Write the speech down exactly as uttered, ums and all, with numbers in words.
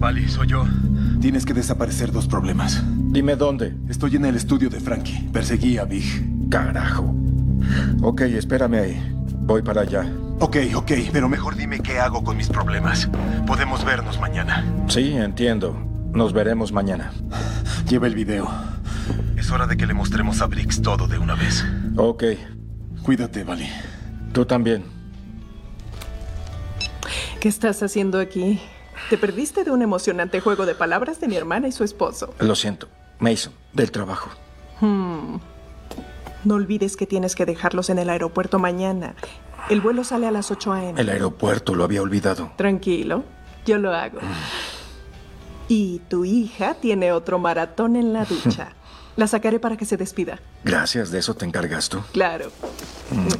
Vale, soy yo. Tienes que desaparecer dos problemas. Dime dónde. Estoy en el estudio de Frankie. Perseguí a Big. Carajo. Ok, espérame ahí. Voy para allá. Ok, ok, pero mejor dime qué hago con mis problemas. Podemos vernos mañana. Sí, entiendo. Nos veremos mañana. Lleva el video. Es hora de que le mostremos a Briggs todo de una vez. Ok. Cuídate, Vali. Tú también. ¿Qué estás haciendo aquí? Te perdiste de un emocionante juego de palabras de mi hermana y su esposo. Lo siento. Mason, del trabajo. Hmm. No olvides que tienes que dejarlos en el aeropuerto mañana. El vuelo sale a las ocho a eme El aeropuerto, lo había olvidado. Tranquilo, yo lo hago. Y tu hija tiene otro maratón en la ducha. La sacaré para que se despida. Gracias, ¿de eso te encargas tú? Claro. Mm.